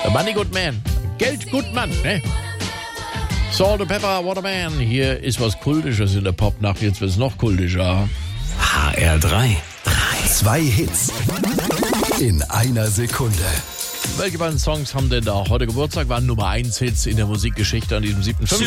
Money Good Man. Geld gut Mann, ne? Salt and Pepper, What a Man. Hier ist was Kultisches in der Popnacht. Jetzt wird es noch kultischer. HR3. 2 Hits in einer Sekunde. Welche beiden Songs haben denn da heute Geburtstag? Waren Nummer 1 Hits in der Musikgeschichte an diesem 7.5.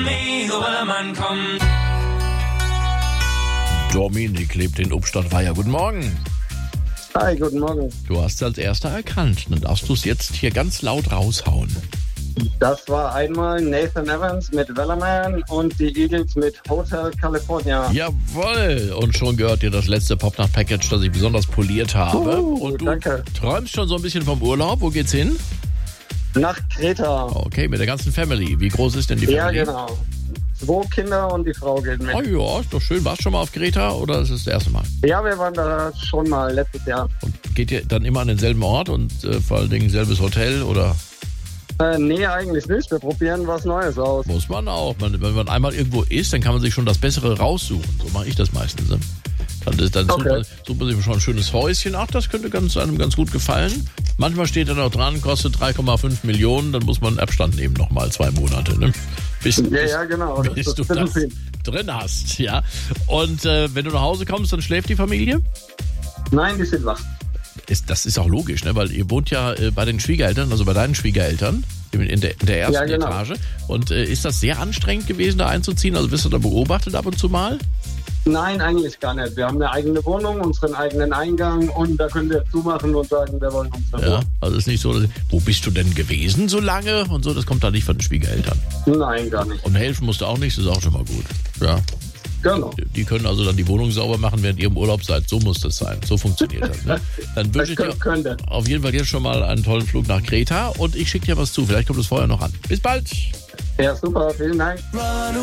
Dominik lebt in Obstadtweier. Guten Morgen. Hi, guten Morgen. Du hast es als erster erkannt. Dann darfst du es jetzt hier ganz laut raushauen. Das war einmal Nathan Evans mit Wellerman und die Eagles mit Hotel California. Jawohl. Und schon gehört dir das letzte Popnacht-Package, das ich besonders poliert habe. Und du danke. träumst schon so ein bisschen vom Urlaub. Wo geht's hin? Nach Kreta. Okay, mit der ganzen Family. Wie groß ist denn die Ja, Family? genau. 2 Kinder und die Frau gehen mit. Oh ja, ist doch schön. Warst du schon mal auf Kreta oder ist es das erste Mal? Ja, wir waren da schon mal letztes Jahr. Und geht ihr dann immer an denselben Ort und vor allen Dingen selbes Hotel oder? Nee, eigentlich nicht. Wir probieren was Neues aus. Muss man auch. Wenn man einmal irgendwo ist, dann kann man sich schon das Bessere raussuchen. So mache ich das meistens. Ne? Dann Okay. sucht man sich schon ein schönes Häuschen. Ach, das könnte einem ganz gut gefallen. Manchmal steht da noch dran, kostet 3,5 Millionen. Dann muss man einen Abstand nehmen, nochmal 2 Monate. Ne? Bis Genau. du Das das drin hast. Ja. Und wenn du nach Hause kommst, dann schläft die Familie? Nein, die sind wach. Das ist auch logisch, ne? Weil ihr wohnt ja bei den Schwiegereltern, also bei deinen Schwiegereltern in der ersten Ja, genau. Etage. Und ist das sehr anstrengend gewesen, da einzuziehen? Also wirst du da beobachtet ab und zu mal? Nein, eigentlich gar nicht. Wir haben eine eigene Wohnung, unseren eigenen Eingang und da können wir zumachen und sagen, wir wollen unsere Ja, Ruhe. also ist nicht so, wo bist du denn gewesen so lange? Und so, das kommt da nicht von den Schwiegereltern. Nein, gar nicht. Und helfen musst du auch nicht, das ist auch schon mal gut. Ja. Genau. Die können also dann die Wohnung sauber machen, während ihr im Urlaub seid. So muss das sein. So funktioniert das. Ne? Dann wünsche ich dir Könnte. auf jeden Fall jetzt schon mal einen tollen Flug nach Kreta und ich schicke dir was zu. Vielleicht kommt es vorher noch an. Bis bald. Ja, super. Vielen Dank.